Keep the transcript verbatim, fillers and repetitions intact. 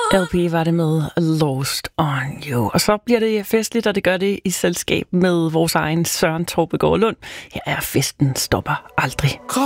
L P var det med Lost on You. Og så bliver det festligt, og det gør det i selskab med vores egen Søren Torbegaard Lund. Her er Festen stopper aldrig.